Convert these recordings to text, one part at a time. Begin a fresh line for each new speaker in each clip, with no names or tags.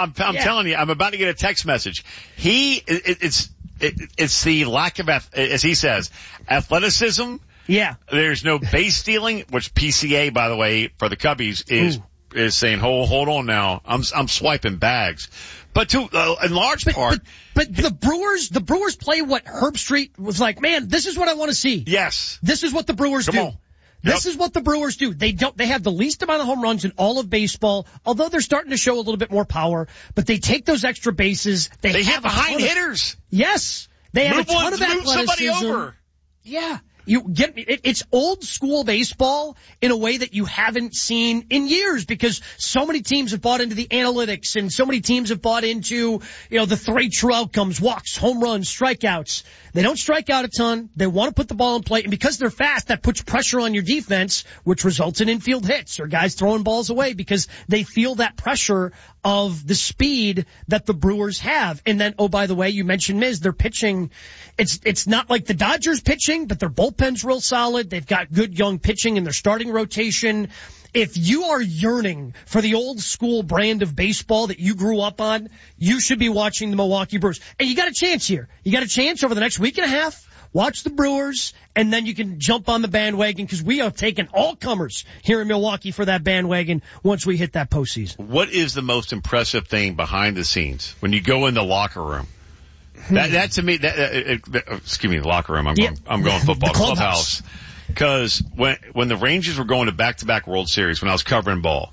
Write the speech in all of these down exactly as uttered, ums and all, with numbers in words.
I'm, I'm
Yeah.
telling you, I'm about to get a text message. He, it, it's, it, it's the lack of, as he says, athleticism.
Yeah.
There's no base stealing, which P C A, by the way, for the Cubbies is, Ooh. is saying, hold, hold on now. I'm, I'm swiping bags. But to, uh, in large
but,
part.
But, but the Brewers, the Brewers play what Herb Street was like, man, this is what I want to see.
Yes.
This is what the Brewers
Come
do.
on.
This
Yep.
is what the Brewers do. They don't, they have the least amount of home runs in all of baseball, although they're starting to show a little bit more power, but they take those extra bases. They,
They
have
hit behind
of,
hitters.
Yes. They have
move
a ton
one,
of
move
athleticism.
somebody over.
Yeah. You get it, it's old school baseball in a way that you haven't seen in years because so many teams have bought into the analytics and so many teams have bought into, you know, the three true outcomes, walks, home runs, strikeouts. They don't strike out a ton. They want to put the ball in play, and because they're fast, that puts pressure on your defense, which results in infield hits or guys throwing balls away because they feel that pressure of the speed that the Brewers have. And then, oh, by the way, you mentioned Miz, their pitching. It's, it's not like the Dodgers pitching, but their bullpen's real solid. They've got good young pitching in their starting rotation. If you are yearning for the old school brand of baseball that you grew up on, you should be watching the Milwaukee Brewers. And you got a chance here. You got a chance over the next week and a half. Watch the Brewers, and then you can jump on the bandwagon because we are taking all comers here in Milwaukee for that bandwagon once we hit that postseason.
What is the most impressive thing behind the scenes when you go in the locker room? That, that to me, that, uh, that, uh, excuse me, the locker room. I'm
yeah.
going, I'm going football
the clubhouse.
Because when when the Rangers were going to back-to-back World Series, when I was covering ball,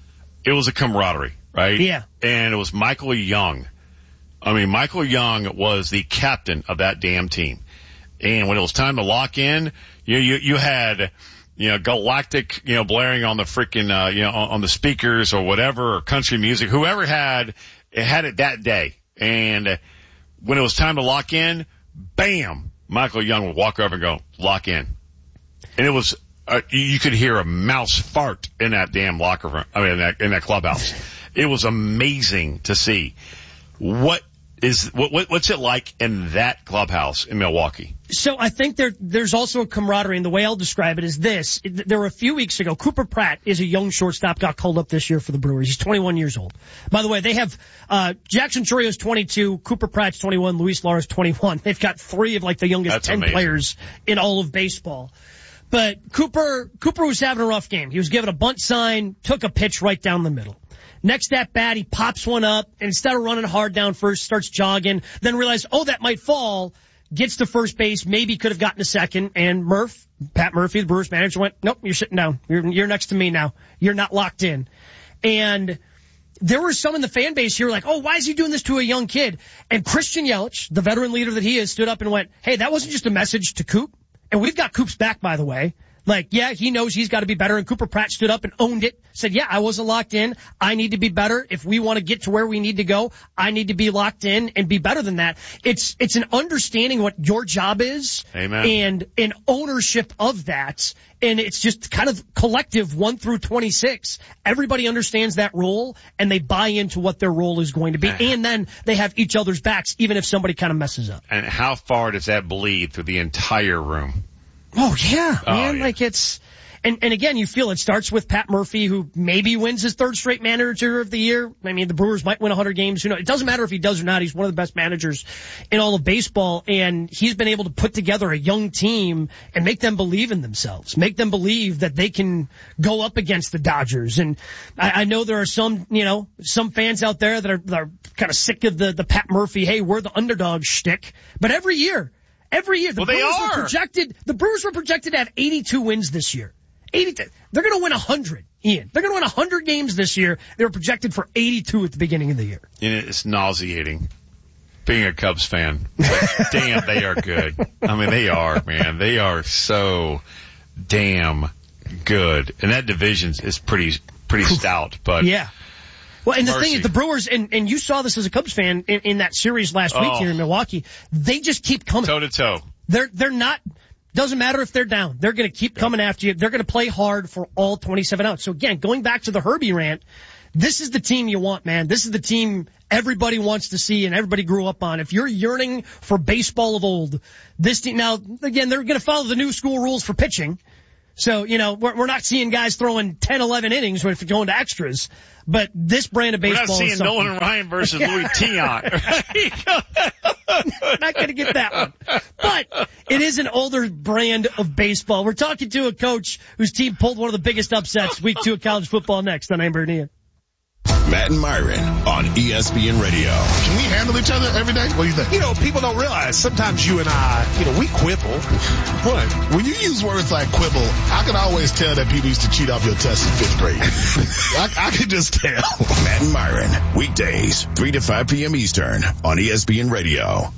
it was a camaraderie, right?
Yeah.
And it was Michael Young. I mean, Michael Young was the captain of that damn team. And when it was time to lock in, you you, you had, you know, Galactic, you know, blaring on the freaking, uh, you know, on, on the speakers or whatever, or country music, whoever had it had it that day. And when it was time to lock in, bam, Michael Young would walk over and go, lock in. And it was, uh, you could hear a mouse fart in that damn locker room, I mean, in that, in that clubhouse. It was amazing to see. What is, what, what, what's it like in that clubhouse in Milwaukee?
So I think there, there's also a camaraderie, and the way I'll describe it is this. There were a few weeks ago, Cooper Pratt is a young shortstop, got called up this year for the Brewers. He's twenty-one years old. By the way, they have, uh, Jackson Churrio's twenty-two, Cooper Pratt's twenty-one, Luis Lara's twenty-one. They've got three of like the youngest
That's
ten
amazing.
players in all of baseball. But Cooper, Cooper was having a rough game. He was given a bunt sign, took a pitch right down the middle. Next at bat, he pops one up, and instead of running hard down first, starts jogging, then realized, oh, that might fall, gets to first base, maybe could have gotten a second, and Murph, Pat Murphy, the Brewers manager, went, nope, you're sitting down. You're, you're next to me now. You're not locked in. And there were some in the fan base here like, oh, why is he doing this to a young kid? And Christian Yelich, the veteran leader that he is, stood up and went, hey, that wasn't just a message to Coop. And we've got Coop's back, by the way. Like, yeah, he knows he's got to be better. And Cooper Pratt stood up and owned it. Said, yeah, I wasn't locked in. I need to be better. If we want to get to where we need to go, I need to be locked in and be better than that. It's, it's an understanding what your job is.
Amen.
And an ownership of that. And it's just kind of collective one through twenty-six. Everybody understands that role and they buy into what their role is going to be. And then they have each other's backs, even if somebody kind of messes up.
And how far does that bleed through the entire room?
Oh yeah,
Oh,
man.
yeah.
Like it's, and, and again, you feel it starts with Pat Murphy, who maybe wins his third straight manager of the year. I mean, the Brewers might win one hundred games. You know, it doesn't matter if he does or not. He's one of the best managers in all of baseball, and he's been able to put together a young team and make them believe in themselves, make them believe that they can go up against the Dodgers. And I, I know there are some, you know, some fans out there that are, that are kind of sick of the, the Pat Murphy, hey, we're the underdog shtick. But every year, Every year, the
well, they
Brewers
are.
were projected. The Brewers were projected to have eighty-two wins this year. eighty. They're going to win one hundred, Ian. They're going to win one hundred games this year. They were projected for eighty-two at the beginning of the year.
And it's nauseating being a Cubs fan. Like, damn, they are good. I mean, they are, man. They are so damn good. And that division is pretty pretty stout. But
yeah. Well, and the
Mercy.
thing is, the Brewers, and, and you saw this as a Cubs fan in, in that series last week
Oh.
here in Milwaukee, they just keep coming.
toe to toe.
They're, they're not, doesn't matter if they're down. They're going to keep coming after you. They're going to play hard for all twenty-seven outs. So again, going back to the Herbie rant, this is the team you want, man. This is the team everybody wants to see and everybody grew up on. If you're yearning for baseball of old, this team, now, again, they're going to follow the new school rules for pitching. So, you know, we're, we're not seeing guys throwing ten, eleven innings if you're going to extras. But this brand of baseball
We're not
is
seeing Nolan Ryan versus Louis Tiant.
Not going to get that one. But it is an older brand of baseball. We're talking to a coach whose team pulled one of the biggest upsets week two of college football next on Amber and Ian.
Matt and Myron on E S P N Radio.
Can we handle each other every day? What do you think?
You know, people don't realize sometimes you and I, you know, we quibble.
What? When you use words like quibble, I can always tell that people used to cheat off your test in fifth grade. I, I can just tell.
Matt and Myron, weekdays, three to five p.m. Eastern on E S P N Radio.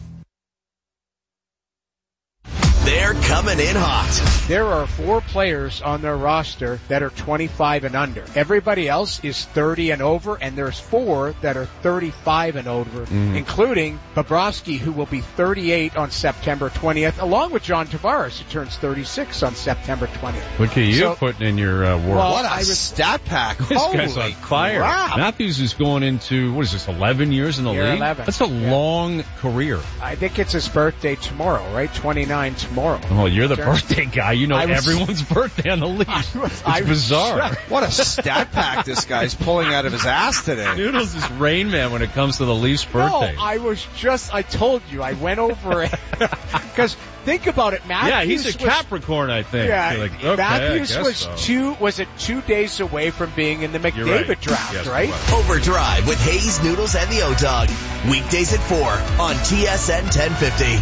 They're coming in hot.
There are four players on their roster that are twenty-five and under. Everybody else is thirty and over, and there's four that are thirty-five and over, mm. including Bobrovsky, who will be thirty-eight on September twentieth, along with John Tavares, who turns thirty-six on September twentieth.
Look at you
so,
putting in your uh, work.
Well,
what a
I was,
stat pack.
This
Holy
guy's on fire.
Crap.
Matthews is going into, what is this, eleven years in the
Year
league?
eleven.
That's a
yeah.
long career.
I think it's his birthday tomorrow, right? twenty-nine tomorrow.
Oh, you're the birthday guy. You know
was,
everyone's birthday on the league.
Was,
it's bizarre.
What a stat pack this guy's pulling out of his ass today.
Noodles is Rain Man when it comes to the Leafs' birthday.
No, I was just, I told you, I went over it. Because think about it, Matthews.
Yeah, he's a
was,
Capricorn, I think.
Yeah,
like, okay,
Matthews was
so.
two, was it two days away from being in the McDavid
right.
draft,
yes,
right?
Overdrive with Hayes, Noodles, and the O-Dog. Weekdays at four on T S N ten fifty.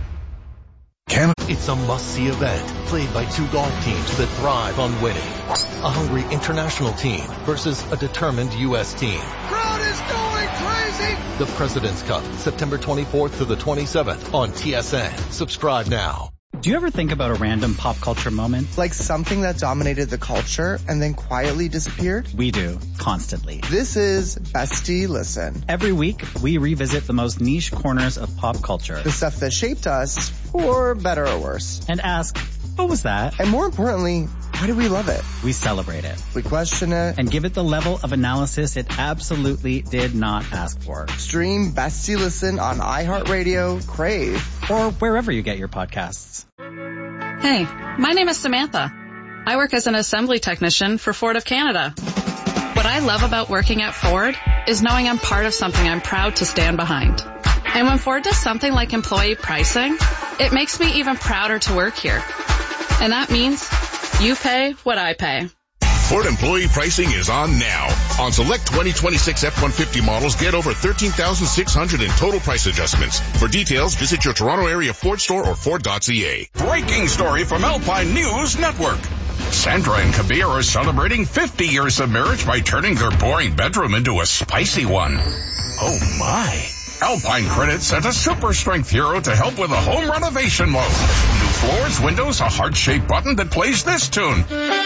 It's a must-see event played by two golf teams that thrive on winning. A hungry international team versus a determined U S team.
Crowd is going crazy!
The President's Cup, September twenty-fourth to the twenty-seventh on T S N. Subscribe now.
Do you ever think about a random pop culture moment?
Like something that dominated the culture and then quietly disappeared?
We do, constantly.
This is Bestie Listen.
Every week, we revisit the most niche corners of pop culture.
The stuff that shaped us, for better or worse.
And ask, what was that?
And more importantly, why do we love it?
We celebrate it.
We question it.
And give it the level of analysis it absolutely did not ask for.
Stream Bestie Listen on iHeartRadio, Crave,
or wherever you get your podcasts.
Hey, my name is Samantha. I work as an assembly technician for Ford of Canada. What I love about working at Ford is knowing I'm part of something I'm proud to stand behind. And when Ford does something like employee pricing, it makes me even prouder to work here. And that means you pay what I pay.
Ford employee pricing is on now. On select twenty twenty-six F one fifty models, get over thirteen thousand six hundred in total price adjustments. For details, visit your Toronto area Ford store or Ford dot C A.
Breaking story from Alpine News Network. Sandra and Kabir are celebrating fifty years of marriage by turning their boring bedroom into a spicy one. Oh my. Alpine Credit sent a super strength hero to help with a home renovation loan. New floors, windows, a heart-shaped button that plays this tune.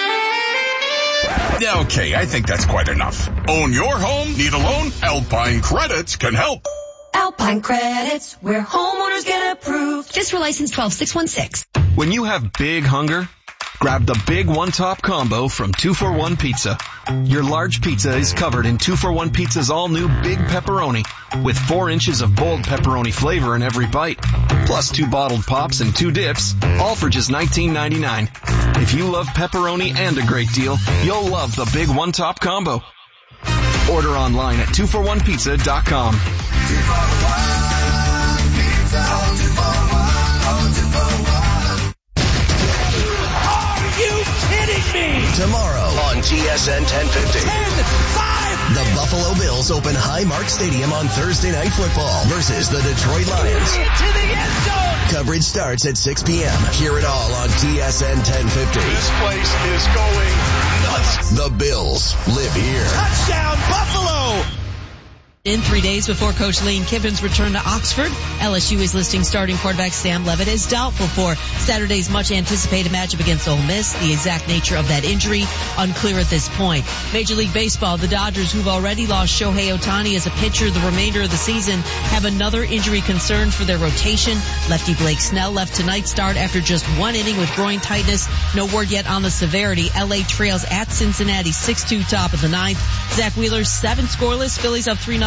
Okay, I think that's quite enough. Own your home? Need a loan? Alpine Credits can help.
Alpine Credits, where homeowners get approved. Just for license twelve six one six.
When you have big hunger, grab the Big One Top Combo from two for one Pizza. Your large pizza is covered in two for one Pizza's all-new Big Pepperoni, with four inches of bold pepperoni flavor in every bite, plus two bottled pops and two dips, all for just nineteen ninety-nine. If you love pepperoni and a great deal, you'll love the Big One Top Combo. Order online at two for one pizza dot com.
Tomorrow on T S N ten fifty. ten, five. The Buffalo Bills open Highmark Stadium on Thursday Night Football versus the Detroit Lions.
To the end zone.
Coverage starts at six p.m. Hear it all on T S N ten fifty.
This place is going nuts.
The Bills live here.
Touchdown, Buffalo!
In three days before Coach Lane Kiffin's return to Oxford, L S U is listing starting quarterback Sam Levitt as doubtful for Saturday's much-anticipated matchup against Ole Miss. The exact nature of that injury, unclear at this point. Major League Baseball, the Dodgers, who've already lost Shohei Ohtani as a pitcher the remainder of the season, have another injury concern for their rotation. Lefty Blake Snell left tonight's start after just one inning with groin tightness. No word yet on the severity. L A trails at Cincinnati six two top of the ninth. Zach Wheeler, seven scoreless. Phillies up three nothing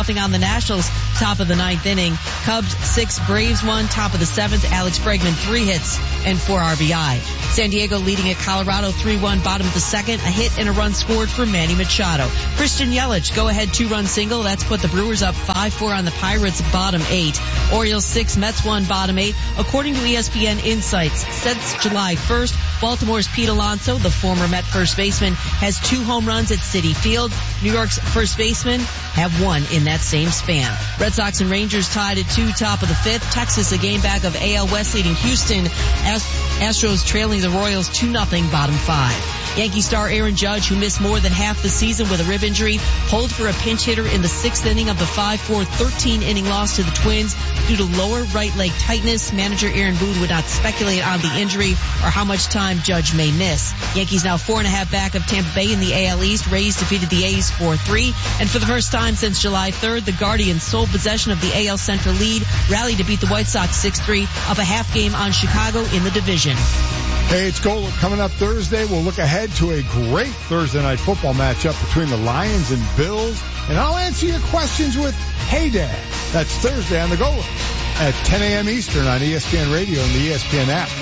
nothing on the Nationals, top of the ninth inning. Cubs six, Braves one, top of the seventh. Alex Bregman three hits and four R B I. San Diego leading at Colorado three one, bottom of the second. A hit and a run scored for Manny Machado. Christian Yelich, go ahead two-run single. That's put the Brewers up five four on the Pirates, bottom eight. Orioles six, Mets one, bottom eight. According to E S P N Insights, since July first, Baltimore's Pete Alonso, the former Met first baseman, has two home runs at Citi Field. New York's first baseman have one in that same span. Red Sox and Rangers tied at two, top of the fifth. Texas a game back of A L West leading Houston. Astros trailing the Royals two nothing, bottom five. Yankee star Aaron Judge, who missed more than half the season with a rib injury, pulled for a pinch hitter in the sixth inning of the five four thirteen inning loss to the Twins due to lower right leg tightness. Manager Aaron Boone would not speculate on the injury or how much time Judge may miss. Yankees now four and a half back of Tampa Bay in the A L East. Rays defeated the A's four three. And for the first time since July third, the Guardians' sole possession of the A L Central lead rallied to beat the White Sox six three, up a half game on Chicago in the division.
Hey, it's Gold. Coming up Thursday, we'll look ahead to a great Thursday night football matchup between the Lions and Bills. And I'll answer your questions with Hey Dad. That's Thursday on the Goal at ten a.m. Eastern on E S P N Radio and the E S P N app.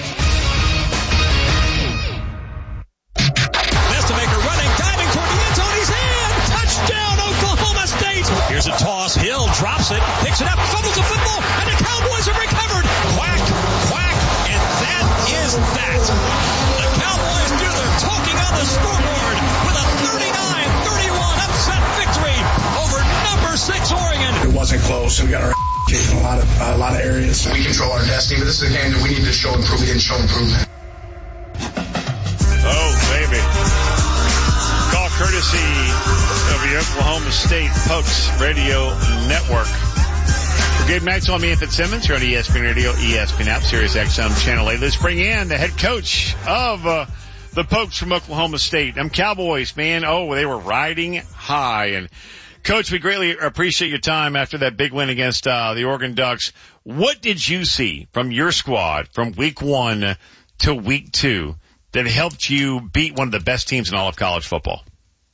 Nestamaker running, diving toward the end zone. He's in! Touchdown, Oklahoma State! Here's a toss. Hill drops it, picks it up, fumbles the football, and the Cowboys have recovered. Quack, quack, and that is that. The Cowboys do their talking on the scoreboard with a thirty-nine thirty-one upset victory over number six Oregon.
It wasn't close, and we got our kicked in a lot of uh, a lot of areas. We control our destiny, but this is a game that we need to show improvement. We didn't show improvement.
Oh, baby. Call courtesy of the Oklahoma State Pokes Radio Network. For Gabe Maxwell, me and Fitzsimmons here on E S P N Radio, E S P N app, Sirius X M Channel eight. Let's bring in the head coach of uh, the Pokes from Oklahoma State. Them Cowboys, man, oh, they were riding high. And Coach, we greatly appreciate your time after that big win against uh, the Oregon Ducks. What did you see from your squad from week one to week two that helped you beat one of the best teams in all of college football?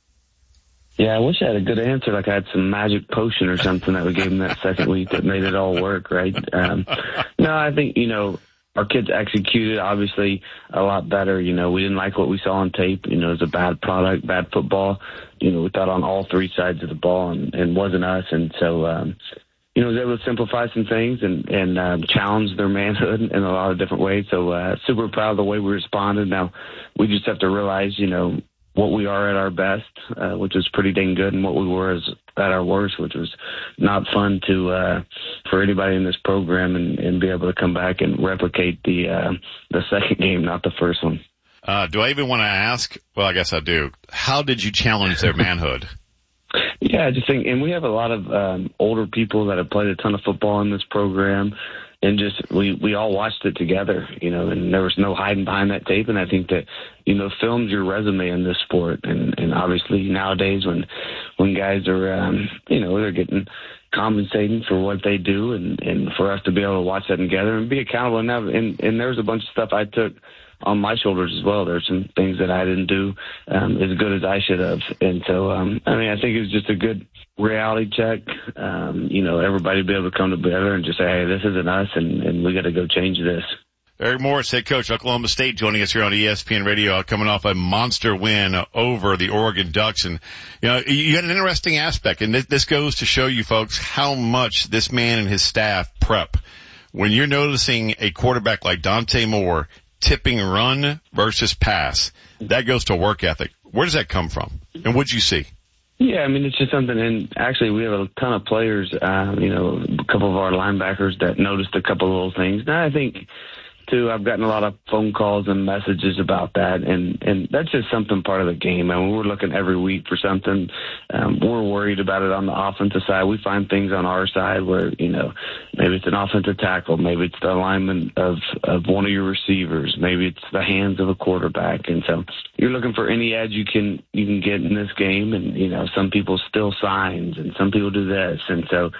Yeah, I wish I had a good answer, like I had some magic potion or something that we gave them that second week that made it all work, right? Um, no, I think, you know, our kids executed, obviously, a lot better. You know, we didn't like what we saw on tape. You know, it was a bad product, bad football. You know, we thought on all three sides of the ball, and it wasn't us. And so, um, you know, I was able to simplify some things and, and um, challenge their manhood in a lot of different ways. So uh, super proud of the way we responded. Now, we just have to realize, you know, what we are at our best, uh, which was pretty dang good, and what we were as, at our worst, which was not fun to uh, for anybody in this program, and, and be able to come back and replicate the uh, the second game, not the first one.
Uh, do I even want to ask? Well, I guess I do. How did you challenge their manhood?
Yeah, I just think, and we have a lot of um, older people that have played a ton of football in this program. And just, we, we all watched it together, you know, and there was no hiding behind that tape. And I think that, you know, film's your resume in this sport. And, and obviously nowadays when, when guys are, um, you know, they're getting compensating for what they do, and, and for us to be able to watch that together and be accountable. And, have, and, and there's a bunch of stuff I took on my shoulders as well. There's some things that I didn't do um, as good as I should have. And so, um, I mean, I think it was just a good reality check. Um, you know, everybody be able to come together and just say, hey, this isn't us, and, and we got to go change this.
Eric Morris, head coach, Oklahoma State, joining us here on E S P N Radio, coming off a monster win over the Oregon Ducks. And, you know, you had an interesting aspect, and this, this goes to show you folks how much this man and his staff prep. When you're noticing a quarterback like Dante Moore tipping run versus pass, that goes to work ethic. Where does that come from? And what'd you see?
Yeah, I mean, it's just something, and actually we have a ton of players, uh, you know, a couple of our linebackers that noticed a couple of little things. Now, I think, too, I've gotten a lot of phone calls and messages about that, and, and that's just something part of the game. I mean, we're looking every week for something. Um, we're worried about it on the offensive side. We find things on our side where, you know, maybe it's an offensive tackle, maybe it's the alignment of, of one of your receivers, maybe it's the hands of a quarterback. And so you're looking for any edge you can you can get in this game, and, you know, some people steal signs, and some people do this. And so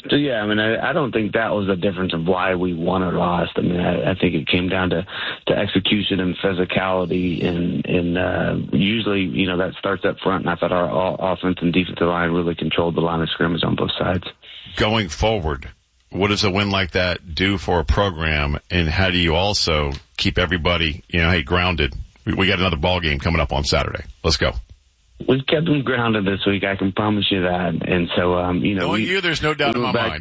So, yeah, I mean, I, I don't think that was the difference of why we won or lost. I mean, I, I think it came down to, to execution and physicality, and, and uh, usually, you know, that starts up front, and I thought our all, offense and defensive line really controlled the line of scrimmage on both sides.
Going forward, what does a win like that do for a program, and how do you also keep everybody, you know, hey, grounded? We, we got another ball game coming up on Saturday. Let's go.
We've kept them grounded this week, I can promise you that. And so, um, you know,
Knowing
we,
you, there's no doubt
we
in my mind.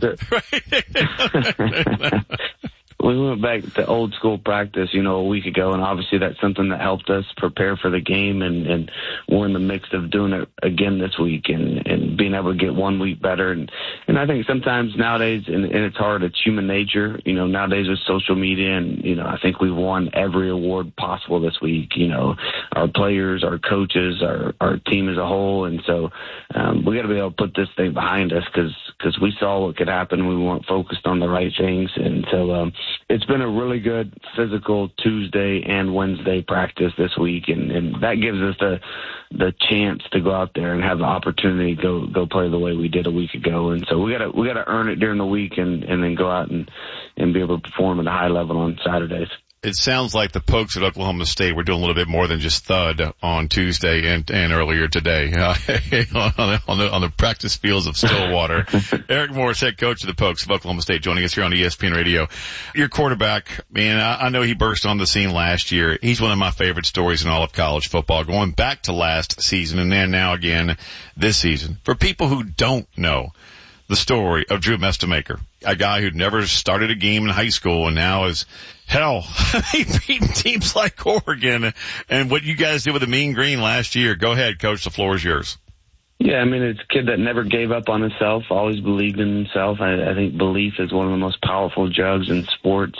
To, we went back to old school practice, you know, a week ago, and obviously that's something that helped us prepare for the game, and, and we're in the mix of doing it again this week, and, and being able to get one week better. And, and I think sometimes nowadays, and, and it's hard, it's human nature, you know, nowadays with social media, and, you know, I think we've won every award possible this week, you know, our players, our coaches, our, our team as a whole. And so um, we got to be able to put this thing behind us, because because we saw what could happen. We weren't focused on the right things. And so um, it's been a really good physical Tuesday and Wednesday practice this week, and, and that gives us the the chance to go out there and have the opportunity to go go play the way we did a week ago. And so we got to we got to earn it during the week, and, and then go out and, and be able to perform at a high level on Saturdays.
It sounds like the Pokes at Oklahoma State were doing a little bit more than just thud on Tuesday and, and earlier today uh, on, the, on, the, on the practice fields of Stillwater. Eric Morris, head coach of the Pokes of Oklahoma State, joining us here on E S P N Radio. Your quarterback, man, I, I know he burst on the scene last year. He's one of my favorite stories in all of college football, going back to last season and then now again this season. For people who don't know the story of Drew Mestemaker, a guy who'd never started a game in high school and now is, hell, he beat teams like Oregon, and what you guys did with the Mean Green last year. Go ahead, Coach. The floor is yours.
Yeah, I mean, it's a kid that never gave up on himself, always believed in himself. I, I think belief is one of the most powerful drugs in sports.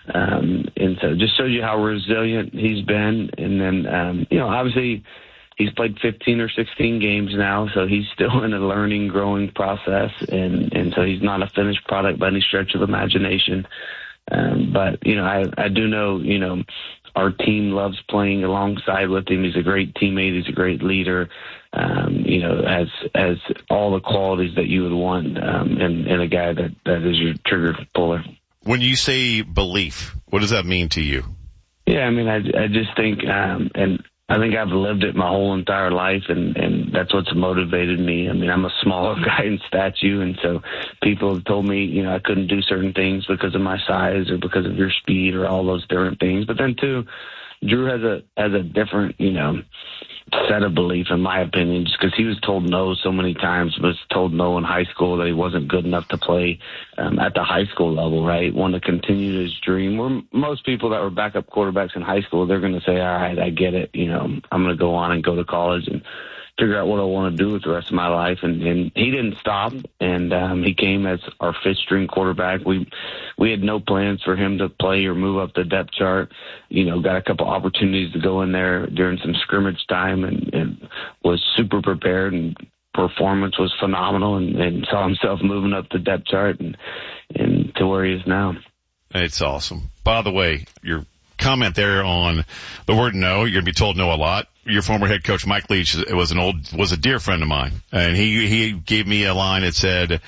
Um, and so it just shows you how resilient he's been. And then, um, you know, obviously he's played fifteen or sixteen games now, so he's still in a learning, growing process. And, and so he's not a finished product by any stretch of imagination. Um, but, you know, I, I do know, you know, our team loves playing alongside with him. He's a great teammate. He's a great leader. Um, you know, as, as all the qualities that you would want, um, in, in a guy that, that is your trigger puller.
When you say belief, what does that mean to you?
Yeah, I mean, I, I just think, um, and I think I've lived it my whole entire life, and, and that's what's motivated me. I mean, I'm a smaller guy in stature, and so people have told me, you know, I couldn't do certain things because of my size or because of your speed or all those different things. But then, too, Drew has a has a different, you know, set of belief, in my opinion, just because he was told no so many times, was told no in high school that he wasn't good enough to play um, at the high school level, right? Wanted to continue his dream. Where most people that were backup quarterbacks in high school, they're going to say, all right, I get it. You know, I'm going to go on and go to college and figure out what I want to do with the rest of my life. And, and he didn't stop, and um, he came as our fifth string quarterback. We we had no plans for him to play or move up the depth chart. You know, got a couple opportunities to go in there during some scrimmage time, and, and was super prepared, and performance was phenomenal, and, and saw himself moving up the depth chart and, and to where he is now.
It's awesome. By the way, your comment there on the word no, you're going to be told no a lot. Your former head coach, Mike Leach, was an old, was a dear friend of mine. And he, he gave me a line that said,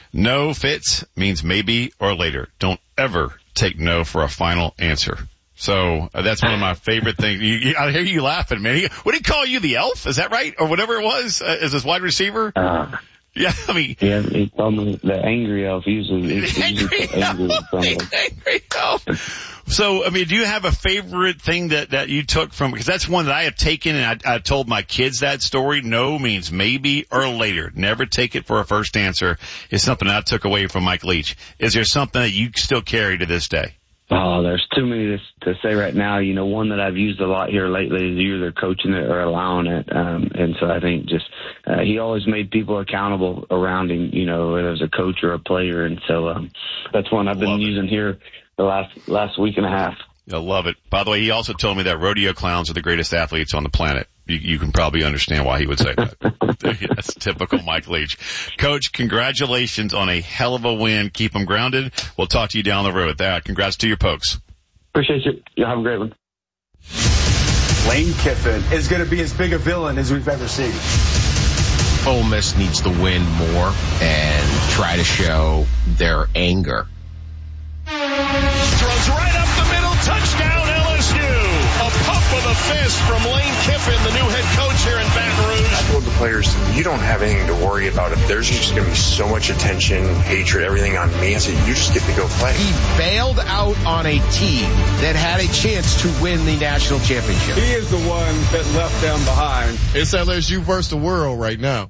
no Fitz means maybe or later. Don't ever take no for a final answer. So uh, that's one of my favorite things. You, you, I hear you laughing, man. He, what did he call you, the elf? Is that right? Or whatever it was, uh, as his wide receiver?
Uh,
yeah, I mean.
Yeah, he called me the angry elf. Usually, he's
angry
angry
elf. Angry elf. So, I mean, do you have a favorite thing that, that you took from, because that's one that I have taken, and I, I told my kids that story. No means maybe or later. Never take it for a first answer is something I took away from Mike Leach. Is there something that you still carry to this day?
Oh, there's too many to, to say right now. You know, one that I've used a lot here lately is you're either coaching it or allowing it. Um, and so I think just, uh, he always made people accountable around him, you know, whether it was a coach or a player. And so, um, that's one I've been Love using it. here the last, last week and a half.
I love it. By the way, he also told me that rodeo clowns are the greatest athletes on the planet. You, you can probably understand why he would say that. That's typical Mike Leach. Coach, congratulations on a hell of a win. Keep them grounded. We'll talk to you down the road with that. Congrats to your Pokes.
Appreciate you. You have a great one.
Lane Kiffin is going to be as big a villain as we've ever seen. Ole Miss needs to win more and try to show their anger.
Throws right up the middle, touchdown L S U. A pump of the fist from Lane Kiffin, the new head coach here in Baton Rouge.
I told the players, you don't have anything to worry about. There's just going to be so much attention, hatred, everything on me. I said, you just get to go play.
He bailed out on a team that had a chance to win the national championship.
He is the one that left them behind.
It's L S U versus the world right now.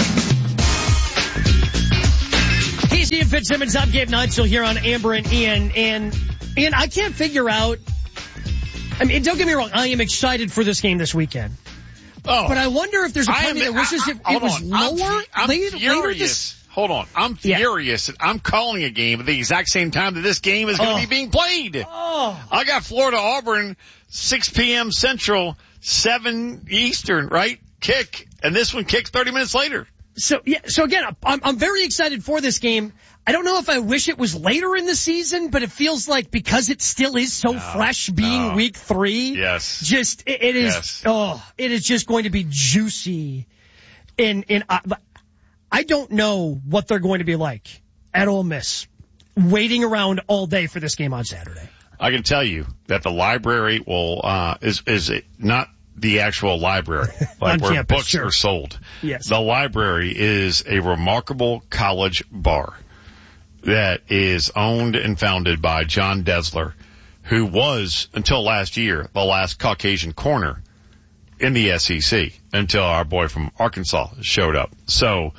He's Ian Fitzsimmons. I'm Gabe Neitzel here on Amber and Ian. And, Ian, I can't figure out. I mean, don't get me wrong. I am excited for this game this weekend.
Oh.
But I wonder if there's a
I
part of me
am-
that wishes
I-
it,
I-
it was
hold on.
lower.
I'm, I'm
later,
furious.
later this.
Hold on. I'm
Yeah.
furious. I'm calling a game at the exact same time that this game is going to
Oh.
be being played.
Oh.
I got Florida Auburn, six p.m. Central, seven Eastern, right? Kick. And this one kicks thirty minutes later.
So, yeah, so again, I'm, I'm very excited for this game. I don't know if I wish it was later in the season, but it feels like because it still is so
No,
fresh being
no.
week three.
Yes.
Just, it, it is,
Yes.
oh, it is just going to be juicy. And, and I, I don't know what they're going to be like at Ole Miss, waiting around all day for this game on Saturday.
I can tell you that the library will, uh, is, is not the actual library, like
On
where
campus,
books
sure.
are sold.
Yes.
The library is a remarkable college bar that is owned and founded by John Desler, who was, until last year, the last Caucasian corner in the S E C until our boy from Arkansas showed up. So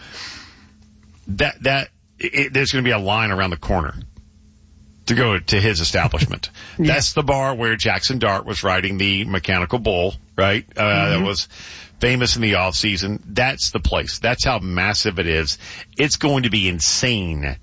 that, that, it, there's going to be a line around the corner to go to his establishment.
Yeah.
That's the bar where Jackson Dart was riding the mechanical bull, right? Uh,
Mm-hmm.
that was famous in the off season. That's the place. That's how massive it is. It's going to be insane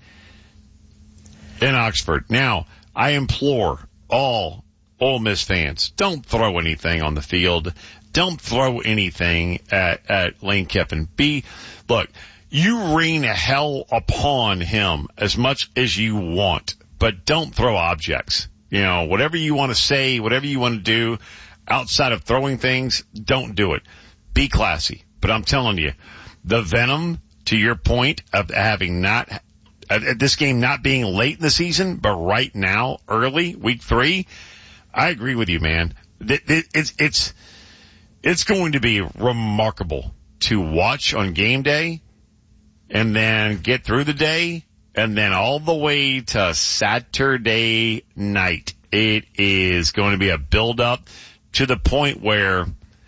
in Oxford. Now, I implore all Ole Miss fans, don't throw anything on the field. Don't throw anything at, at Lane Kiffin. Be, look, you rain hell upon him as much as you want, but don't throw objects. You know, whatever you want to say, whatever you want to do outside of throwing things, don't do it. Be classy. But I'm telling you, the venom, to your point of having not, uh, this game not being late in the season, but right now, early, week three, I agree with you, man. It, it, it's, it's, it's going to be remarkable to watch on game day and then get through the day and then all the way to Saturday night. It is going to be a build up to the point where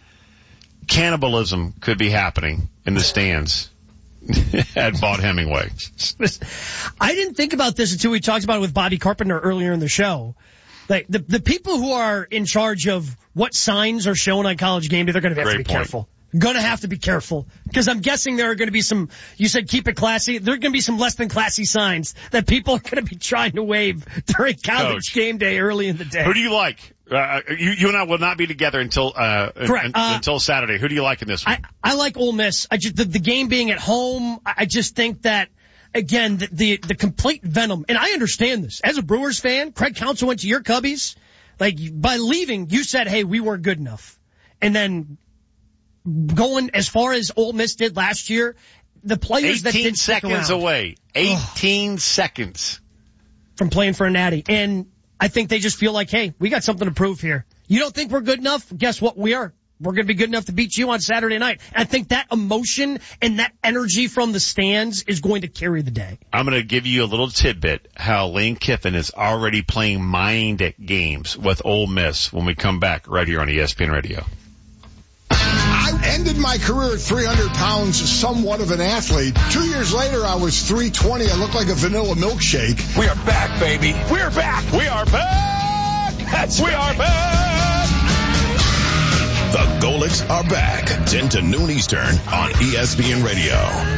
cannibalism could be happening in the stands at Vaught Hemingway.
I didn't think about this until we talked about it with Bobby Carpenter earlier in the show. Like the the people who are in charge of what signs are shown on College Game Day, they're going to have
Great
to be
point.
careful. Going to have to be careful because I'm guessing there are going to be some. You said keep it classy. There are going to be some less than classy signs that people are going to be trying to wave during College
Coach,
Game Day early in the day.
Who do you like? Uh, you, you and I will not be together until uh,
Correct.
un-
Uh,
until Saturday. Who do you like in this one?
I, I like Ole Miss. I just the, the game being at home. I I just think that again the, the the complete venom. And I understand this as a Brewers fan. Craig Counsell went to your Cubbies. Like by leaving, you said, "Hey, we weren't good enough," and then going as far as Ole Miss did last year, the players that
eighteen
did stick
seconds
around
away. eighteen seconds
from playing for a natty. And I think they just feel like, hey, we got something to prove here. You don't think we're good enough? Guess what? We are. We're going to be good enough to beat you on Saturday night. And I think that emotion and that energy from the stands is going to carry the day.
I'm going to give you a little tidbit how Lane Kiffin is already playing mind games with Ole Miss when we come back right here on E S P N Radio.
I ended my career at three hundred pounds, somewhat of an athlete. Two years later, I was three twenty. I looked like a vanilla milkshake.
We are back, baby. We're back. We are back. That's we are back.
The Golics are back. ten to noon Eastern on E S P N Radio.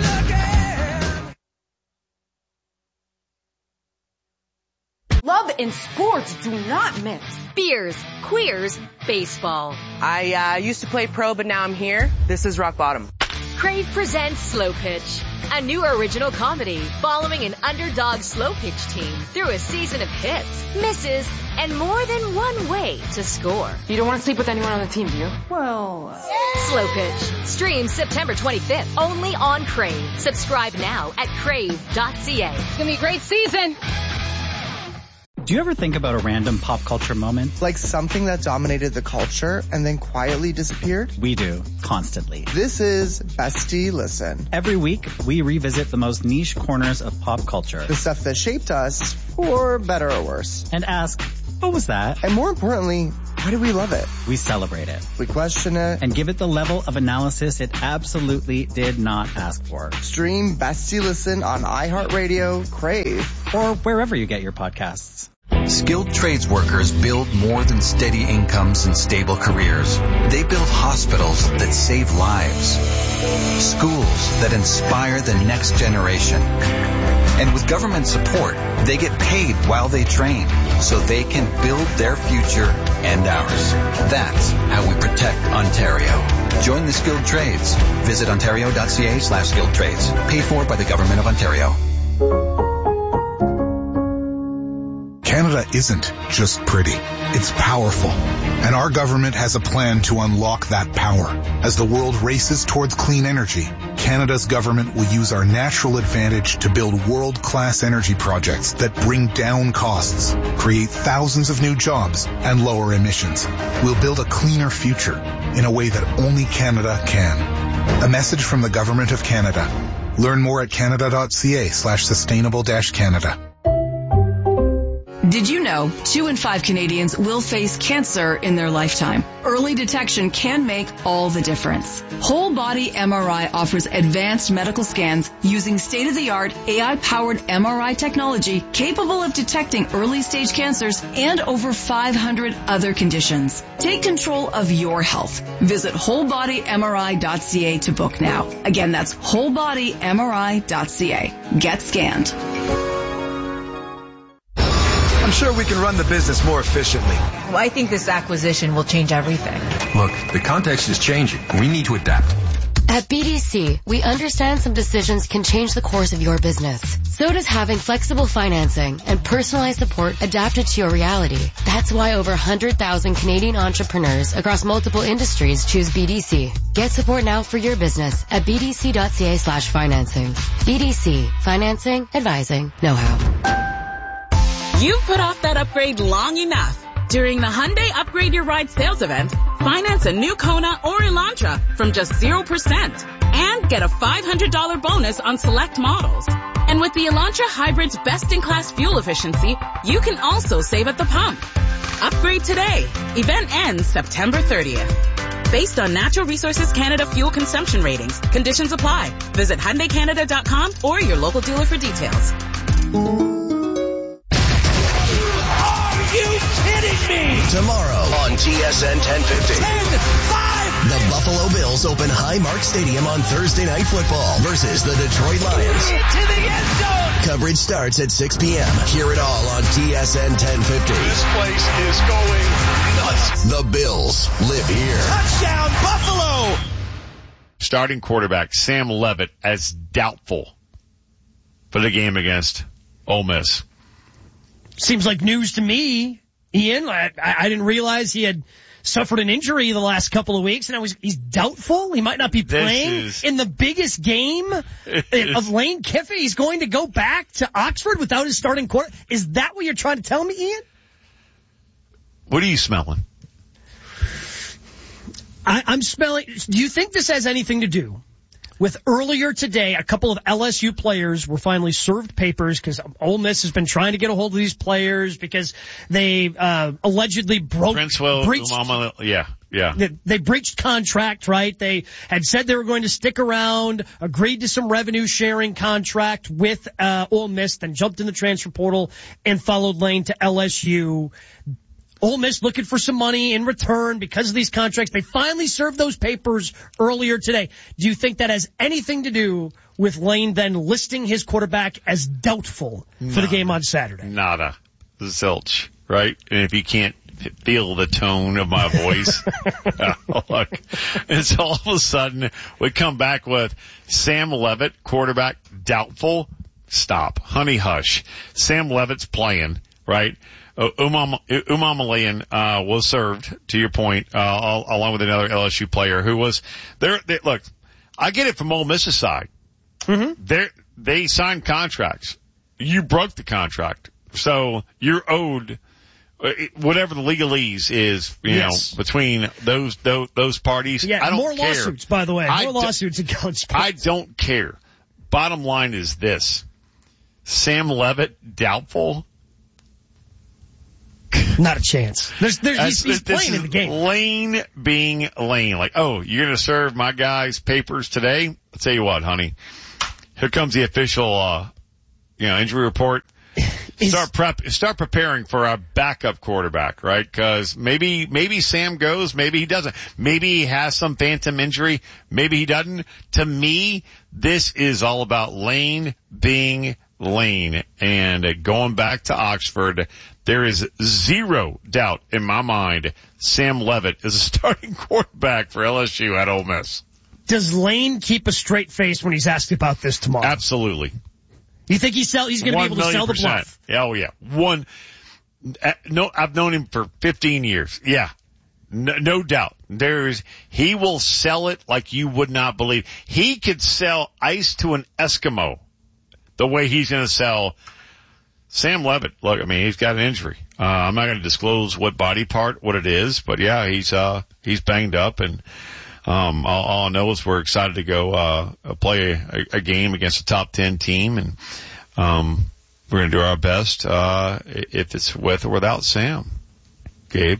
Love and sports do not mix. Beers, queers, baseball.
I uh, used to play pro, but now I'm here. This is rock bottom.
Crave presents Slow Pitch, a new original comedy following an underdog slow pitch team through a season of hits, misses, and more than one way to score.
You don't want to sleep with anyone on the team, do you?
Well, uh... Slow Pitch streams September twenty-fifth only on Crave. Subscribe now at crave dot c a.
It's gonna be a great season.
Do you ever think about a random pop culture moment?
Like something that dominated the culture and then quietly disappeared?
We do, constantly.
This is Bestie Listen.
Every week, we revisit the most niche corners of pop culture.
The stuff that shaped us, for better or worse.
And ask, what was that?
And more importantly, why do we love it?
We celebrate it.
We question it.
And give it the level of analysis it absolutely did not ask for.
Stream Bestie Listen on iHeartRadio, Crave,
or wherever you get your podcasts.
Skilled trades workers build more than steady incomes and stable careers. They build hospitals that save lives, schools that inspire the next generation. And with government support, they get paid while they train so they can build their future and ours. That's how we protect Ontario. Join the skilled trades. Visit ontario.ca slash skilled trades. Paid for by the Government of Ontario.
Canada isn't just pretty. It's powerful. And our government has a plan to unlock that power. As the world races towards clean energy, Canada's government will use our natural advantage to build world-class energy projects that bring down costs, create thousands of new jobs, and lower emissions. We'll build a cleaner future in a way that only Canada can. A message from the Government of Canada. Learn more at canada.ca slash sustainable dash Canada.
Did you know two in five Canadians will face cancer in their lifetime? Early detection can make all the difference. Whole Body M R I offers advanced medical scans using state-of-the-art A I-powered M R I technology capable of detecting early-stage cancers and over five hundred other conditions. Take control of your health. Visit whole body M R I dot c a to book now. Again, that's whole body M R I dot c a. Get scanned.
I'm sure we can run the business more efficiently.
Well, I think this acquisition will change everything.
Look, the context is changing. We need to adapt.
At B D C, we understand some decisions can change the course of your business. So does having flexible financing and personalized support adapted to your reality. That's why over one hundred thousand Canadian entrepreneurs across multiple industries choose B D C. Get support now for your business at bdc.ca slash financing. B D C. Financing, advising, know-how.
You've put off that upgrade long enough. During the Hyundai Upgrade Your Ride sales event, finance a new Kona or Elantra from just zero percent and get a five hundred dollars bonus on select models. And with the Elantra Hybrid's best-in-class fuel efficiency, you can also save at the pump. Upgrade today. Event ends September thirtieth. Based on Natural Resources Canada fuel consumption ratings, conditions apply. Visit Hyundai Canada dot com or your local dealer for details.
You kidding me? Tomorrow on T S N ten fifty. ten five. The Buffalo Bills open Highmark Stadium on Thursday Night Football versus the Detroit Lions.
To the end zone.
Coverage starts at six p.m. Hear it all on T S N ten fifty.
This place is going nuts.
The Bills live here.
Touchdown, Buffalo.
Starting quarterback Sam Levitt as doubtful for the game against Ole Miss.
Seems like news to me, Ian. I, I didn't realize he had suffered an injury the last couple of weeks, and I was he's doubtful. He might not be playing is, in the biggest game of Lane Kiffin. He's going to go back to Oxford without his starting quarter. Is that what you're trying to tell me, Ian?
What are you smelling?
I, I'm smelling. Do you think this has anything to do with earlier today, a couple of L S U players were finally served papers because Ole Miss has been trying to get a hold of these players because they uh, allegedly broke,
Princewell,
breached,
Umama, yeah, yeah.
They, they breached contract, right? They had said they were going to stick around, agreed to some revenue sharing contract with uh, Ole Miss, then jumped in the transfer portal and followed Lane to L S U. Ole Miss looking for some money in return because of these contracts. They finally served those papers earlier today. Do you think that has anything to do with Lane then listing his quarterback as doubtful for
Nada.
the game on Saturday?
Nada. Zilch, right? And if he can't feel the tone of my voice. Look, it's all of a sudden we come back with Sam Levitt, quarterback, doubtful. Stop. Honey, hush. Sam Levitt's playing, right? Uh, Umam, Umamalian, uh, was served, to your point, uh, along with another L S U player who was there. They, look, I get it from Ole Miss's side.
Mm-hmm.
They they signed contracts. You broke the contract. So you're owed whatever the legalese is, you yes. know, between those, those, those parties.
Yeah,
I don't
more
care.
lawsuits, by the way. More
I
lawsuits in college sports.
I don't care. Bottom line is this. Sam Levitt, doubtful.
Not a chance. There's, there's, he's, he's
this
playing in the game.
Lane being Lane. Like, oh, you're going to serve my guys papers today? I'll tell you what, honey. Here comes the official, uh, you know, injury report. Start prep, start preparing for a backup quarterback, right? Cause maybe, maybe Sam goes, maybe he doesn't. Maybe he has some phantom injury, maybe he doesn't. To me, this is all about Lane being Lane. And uh, going back to Oxford, there is zero doubt in my mind Sam Levitt is a starting quarterback for L S U at Ole Miss.
Does Lane keep a straight face when he's asked about this tomorrow?
Absolutely.
You think he's sell, he's going to be able to sell the bluff?
Oh yeah. One, uh, no, I've known him for fifteen years. Yeah. No, no doubt. There's, he will sell it like you would not believe. He could sell ice to an Eskimo the way he's going to sell Sam Levitt. Look, I mean, he's got an injury. Uh, I'm not going to disclose what body part, what it is, but yeah, he's, uh, he's banged up and, Um, all, all I know is we're excited to go, uh, play a, a game against a top ten team and, um, we're going to do our best, uh, if it's with or without Sam. Gabe.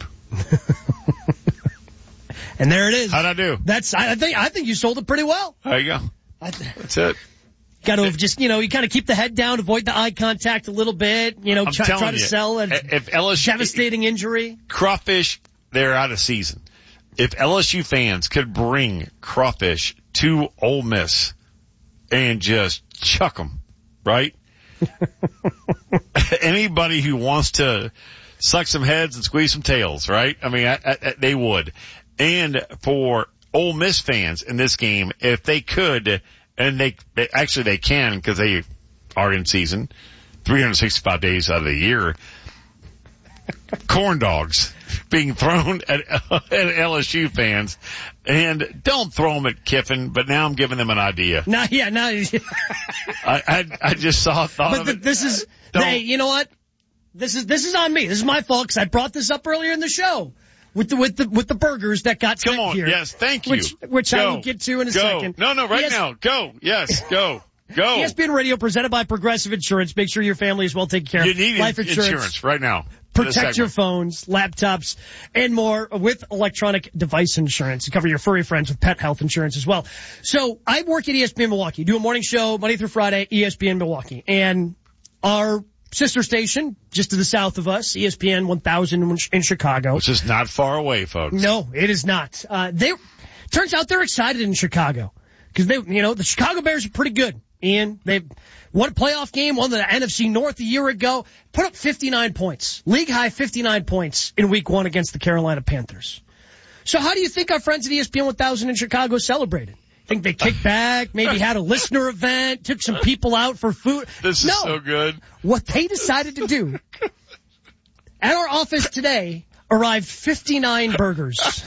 And there it is.
How'd I do?
That's, I think, I think you sold it pretty well.
There you go. I th- That's it.
Got to just, you know, you kind of keep the head down, avoid the eye contact a little bit, you know, try, try to
you,
sell a
if L S U,
devastating injury.
Crawfish, they're out of season. If L S U fans could bring crawfish to Ole Miss and just chuck them, right? Anybody who wants to suck some heads and squeeze some tails, right? I mean, I, I, they would. And for Ole Miss fans in this game, if they could, and they, they actually they can because they are in season, three hundred sixty-five days out of the year, corn dogs being thrown at, at L S U fans, and don't throw them at Kiffin, but now I'm giving them an idea.
No, yeah, no.
I, I, I just saw, thought
but
of
the,
it.
This is,
Don't.
hey, you know what? This is, this is on me. This is my fault because I brought this up earlier in the show with the, with the, with the burgers that got
Come
sent
on,
here.
yes, thank you.
Which, which
go.
I will get to in a
go.
second.
No, no, right
yes.
now. Go. Yes, go. Go.
E S P N Radio presented by Progressive Insurance. Make sure your family is well taken care of.
You need
Life insurance,
insurance right now.
Protect your phones, laptops, and more with electronic device insurance. You cover your furry friends with pet health insurance as well. So I work at E S P N Milwaukee, do a morning show Monday through Friday, E S P N Milwaukee. And our sister station, just to the south of us, E S P N one thousand in Chicago.
Which is not far away, folks.
No, it is not. Uh, they, turns out they're excited in Chicago. Cause they, you know, the Chicago Bears are pretty good. Ian, they won a playoff game, won the N F C North a year ago, put up fifty-nine points, league high fifty-nine points in week one against the Carolina Panthers. So how do you think our friends at E S P N one thousand in Chicago celebrated? Think they kicked back, maybe had a listener event, took some people out for food?
This is
no.
so good.
What they decided to do at our office today arrived fifty-nine burgers.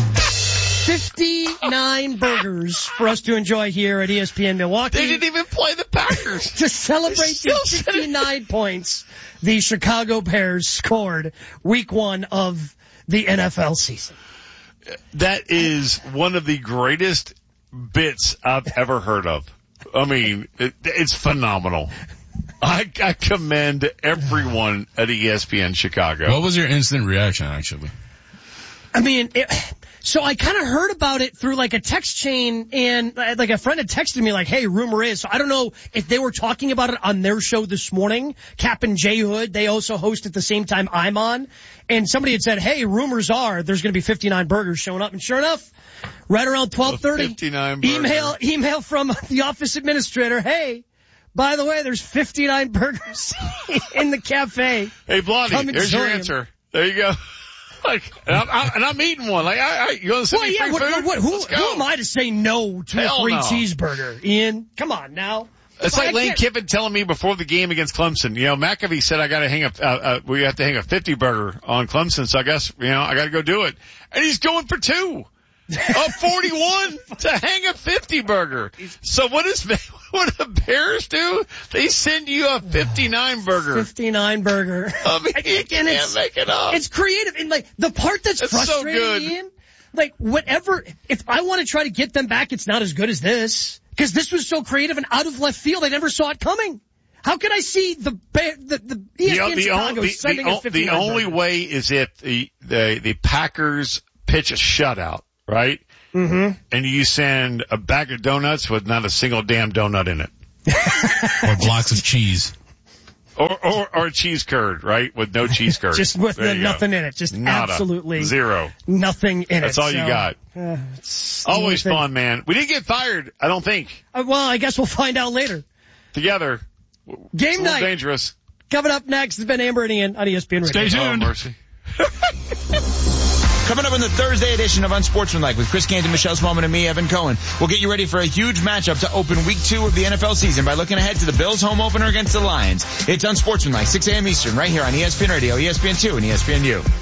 fifty-nine burgers for us to enjoy here at E S P N Milwaukee.
They didn't even play the Packers.
To celebrate the fifty-nine points the Chicago Bears scored week one of the N F L season.
That is one of the greatest bits I've ever heard of. I mean, it, it's phenomenal. I, I commend everyone at E S P N Chicago.
What was your instant reaction, actually?
I mean, it, so I kind of heard about it through like a text chain, and like a friend had texted me like, hey, rumor is. So I don't know if they were talking about it on their show this morning. Cap and J Hood, they also host at the same time I'm on. And somebody had said, hey, rumors are there's going to be fifty-nine burgers showing up. And sure enough, right around twelve thirty,
fifty-nine
email, email from the office administrator, hey, by the way, there's fifty-nine burgers in the cafe.
Hey, Blondie, here's your answer. There you go. Like, and I'm, I'm, and I'm eating one. Like, I, I, you want to send
well,
me
yeah,
free
what,
food?
what, who,
Let's go.
who am I to say no to
Hell
a free
no.
cheeseburger, Ian? Come on now.
It's
I,
like
I
Lane
can't...
Kiffin telling me before the game against Clemson. You know, McAfee said I got to hang a, uh, uh, we have to hang a fifty burger on Clemson. So I guess, you know, I got to go do it. And he's going for two. Up forty-one to hang a fifty burger. So what is, what do Bears do? They send you a fifty-nine burger.
fifty-nine burger.
I mean, you can't make it up.
It's creative. And like, the part that's
it's
frustrating,
so good.
Ian, like, whatever, if I want to try to get them back, it's not as good as this. Because this was so creative and out of left field, I never saw it coming. How could I see the the, the E S P N
the,
Chicago
the,
sending
the,
a fifty-nine
The only
burger?
way is if the, the, the Packers pitch a shutout, right?
Mm-hmm.
And you send a bag of donuts with not a single damn donut in it.
Or blocks of cheese.
Or, or, or a cheese curd, right? With no cheese curd.
Just with
the,
nothing in it. Just
Nada.
absolutely
Zero.
nothing in
That's
it.
all you
so,
got.
Uh,
Always fun, man. We didn't get fired, I don't think.
Uh, well, I guess we'll find out later.
Together.
Game night.
Dangerous.
Coming up next has been Amber and Ian on E S P N Radio.
Stay tuned.
Oh, mercy.
Coming up in the Thursday edition of Unsportsmanlike with Chris Canty, Michelle Smallman, and me, Evan Cohen. We'll get you ready for a huge matchup to open week two of the N F L season by looking ahead to the Bills home opener against the Lions. It's Unsportsmanlike, six a.m. Eastern, right here on E S P N Radio, E S P N two, and E S P N U.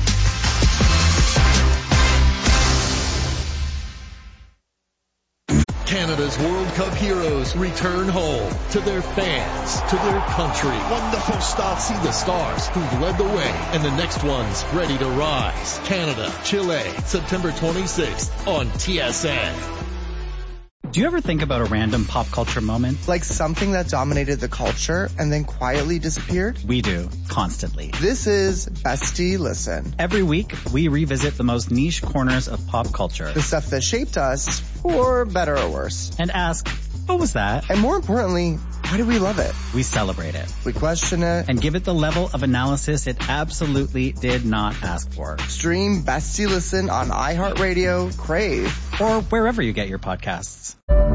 Canada's World Cup heroes return home to their fans, to their country. Wonderful start. See the stars who've led the way and the next ones ready to rise. Canada, Chile, September twenty-sixth on T S N.
Do you ever think about a random pop culture moment?
Like something that dominated the culture and then quietly disappeared?
We do, constantly.
This is Bestie Listen.
Every week, we revisit the most niche corners of pop culture.
The stuff that shaped us, for better or worse.
And ask, what was that?
And more importantly, why do we love it?
We celebrate it.
We question it.
And give it the level of analysis it absolutely did not ask for.
Stream Bestie Listen on iHeartRadio, Crave,
or wherever you get your podcasts.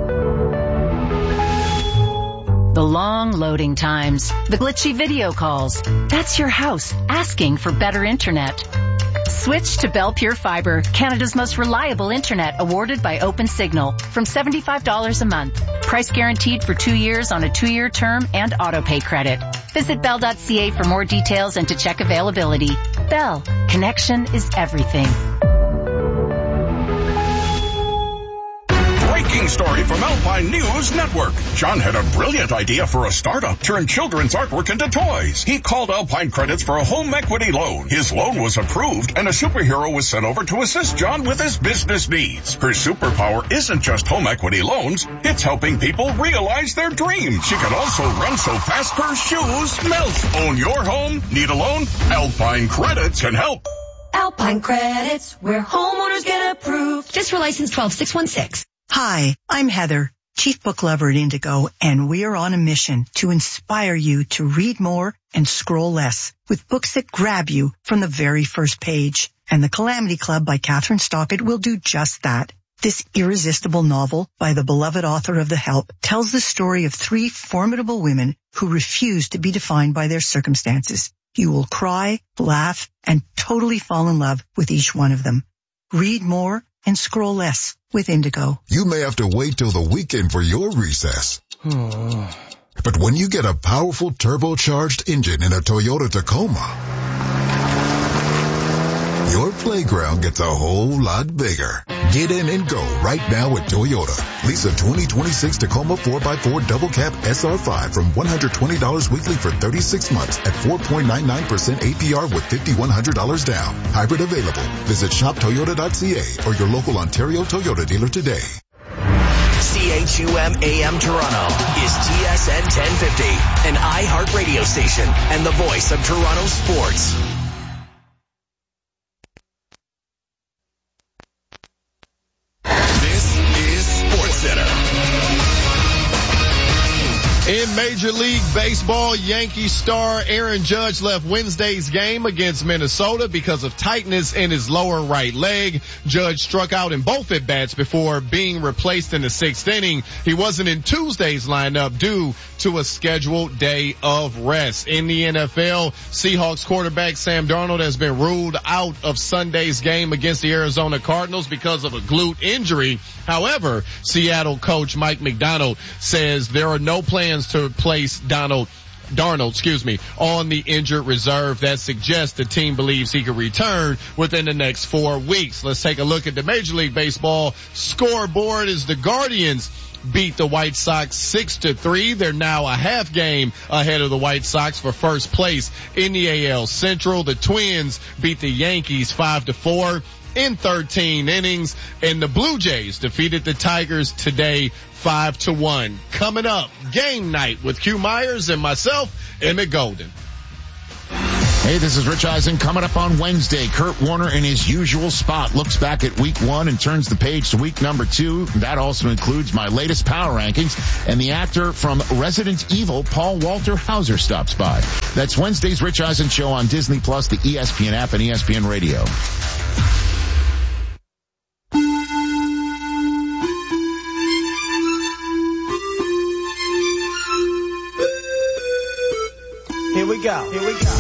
The long loading times, the glitchy video calls. That's your house asking for better internet. Switch to Bell Pure Fiber, Canada's most reliable internet, awarded by OpenSignal, from seventy-five dollars a month. Price guaranteed for two years on a two-year term and auto-pay credit. Visit bell dot c a for more details and to check availability. Bell, connection is everything.
Breaking story from Alpine News Network. John had a brilliant idea for a startup, turn children's artwork into toys. He called Alpine Credits for a home equity loan. His loan was approved, and a superhero was sent over to assist John with his business needs. Her superpower isn't just home equity loans, it's helping people realize their dreams. She can also run so fast her shoes melt. Own your home? Need a loan? Alpine Credits can help.
Alpine Credits, where homeowners get approved. Just for license twelve six one six.
Hi, I'm Heather, Chief Book Lover at Indigo, and we are on a mission to inspire you to read more and scroll less with books that grab you from the very first page. And The Calamity Club by Catherine Stockett will do just that. This irresistible novel by the beloved author of The Help tells the story of three formidable women who refuse to be defined by their circumstances. You will cry, laugh, and totally fall in love with each one of them. Read more and scroll less with Indigo.
You may have to wait till the weekend for your recess. But when you get a powerful turbocharged engine in a Toyota Tacoma, your playground gets a whole lot bigger. Get in and go right now at Toyota. Lease a twenty twenty-six Tacoma four by four Double Cab S R five from one hundred twenty dollars weekly for thirty-six months at four point nine nine percent A P R with five thousand one hundred dollars down. Hybrid available. Visit shop toyota dot c a or your local Ontario Toyota dealer today.
C H U M A M Toronto is T S N ten fifty, an iHeart radio station and the voice of Toronto sports.
This is SportsCenter.
In
Major League Baseball, Yankees star Aaron Judge left Wednesday's game against Minnesota because of tightness in his lower right leg. Judge struck out in both at-bats before being replaced in the sixth inning. He wasn't in Tuesday's lineup due to a scheduled day of rest. In the N F L, Seahawks quarterback Sam Darnold has been ruled out of Sunday's game against the Arizona Cardinals because of a glute injury. However, Seattle coach Mike Macdonald says there are no plans to place Donald Darnold, excuse me, on the injured reserve. That suggests the team believes he could return within the next four weeks. Let's take a look at the Major League Baseball scoreboard as the Guardians beat the White Sox six to three. They're now a half game ahead of the White Sox for first place in the A L Central. The Twins beat the Yankees five to four in thirteen innings, and the Blue Jays defeated the Tigers today five to one. Coming up, game night with Q Myers and myself, Emmett Golden.
Hey, this is Rich Eisen. Coming up on Wednesday, Kurt Warner in his usual spot looks back at week one and turns the page to week number two. That also includes my latest power rankings, and the actor from Resident Evil, Paul Walter Hauser, stops by. That's Wednesday's Rich Eisen Show on Disney Plus, the E S P N app, and E S P N Radio.
Here we go. Here we go.